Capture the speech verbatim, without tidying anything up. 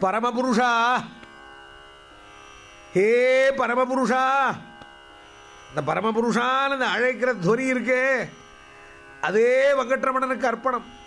பரமபுருஷா, ஹே பரமபுருஷா. இந்த பரமபுருஷான்னு அழைக்கிற துவனி இருக்கே, அதே வெங்கட்ரமணனுக்கு அர்ப்பணம்.